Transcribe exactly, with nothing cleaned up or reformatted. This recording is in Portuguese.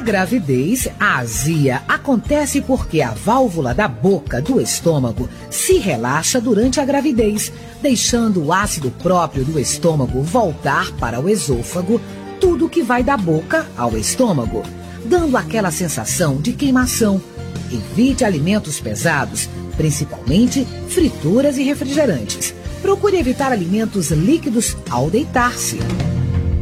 gravidez, a azia acontece porque a válvula da boca do estômago se relaxa durante a gravidez, deixando o ácido próprio do estômago voltar para o esôfago, tudo que vai da boca ao estômago, dando aquela sensação de queimação. Evite alimentos pesados, principalmente frituras e refrigerantes. Procure evitar alimentos líquidos ao deitar-se.